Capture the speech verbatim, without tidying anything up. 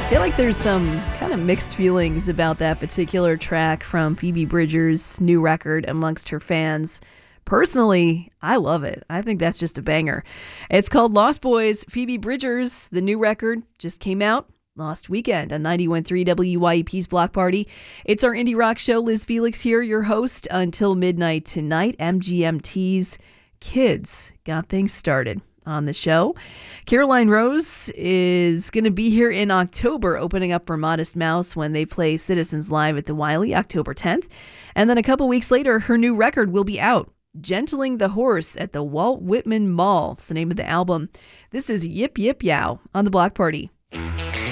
I feel like there's some kind of mixed feelings about that particular track from Phoebe Bridgers' new record amongst her fans. Personally, I love it. I think that's just a banger. It's called Lost Boys. Phoebe Bridgers, the new record, just came out last weekend on ninety-one point three W Y E P's Block Party. It's our indie rock show. Liz Felix here, your host until midnight tonight. M G M T's Kids got things started on the show. Caroline Rose is going to be here in October, opening up for Modest Mouse when they play Citizens Live at the Wiley, October tenth. And then a couple weeks later, her new record will be out, Gentling the Horse at the Walt Whitman Mall. It's the name of the album. This is Yip Yip Yow on the Block Party.